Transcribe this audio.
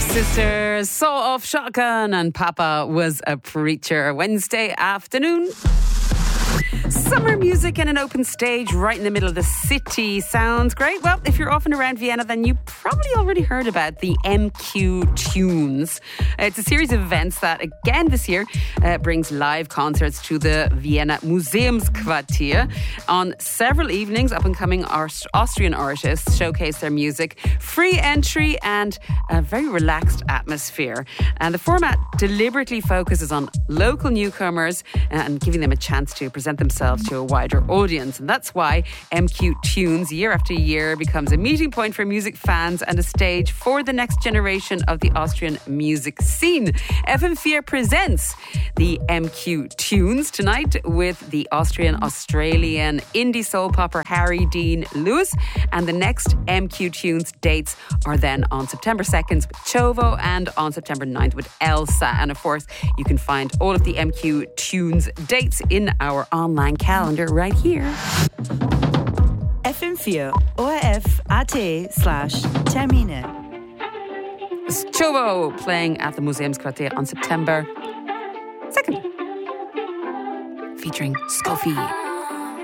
Sisters, Saw Off Shotgun and Papa Was a Preacher. Wednesday afternoon. Summer music and an open stage right in the middle of the city. Sounds great. Well, if you're off and around Vienna, then you probably already heard about the MQ Tunes. It's a series of events that, again this year, brings live concerts to the Vienna Museumsquartier. On several evenings, up-and-coming Austrian artists showcase their music, free entry and a very relaxed atmosphere. And the format deliberately focuses on local newcomers and giving them a chance to present themselves to a wider audience. And that's why MQ Tunes, year after year, becomes a meeting point for music fans and a stage for the next generation of the Austrian music scene. FM4 presents the MQ Tunes tonight with the Austrian-Australian indie soul popper Harry Dean Lewis. And the next MQ Tunes dates are then on September 2nd with Chovo and on September 9th with Elsa. And of course, you can find all of the MQ Tunes dates in our online calendar right here. FM4 ORF.at/Termine. Chovo playing at the Museumsquartier on September 2nd, featuring Scofie.